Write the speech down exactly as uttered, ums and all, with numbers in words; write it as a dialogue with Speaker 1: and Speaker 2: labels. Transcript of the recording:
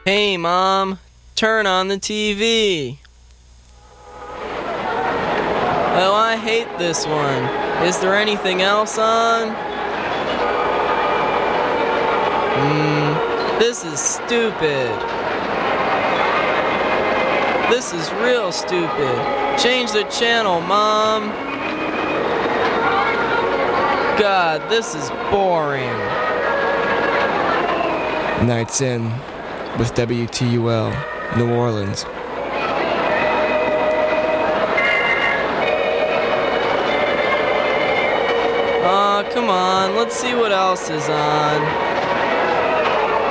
Speaker 1: Hey, Mom, turn on the T V. Oh, I hate this one. Is there anything else on? Hmm, this is stupid. This is real stupid. Change the channel, Mom. God, this is boring.
Speaker 2: Nights In with W T U L, New Orleans.
Speaker 1: Aw, come on, let's see what else is on.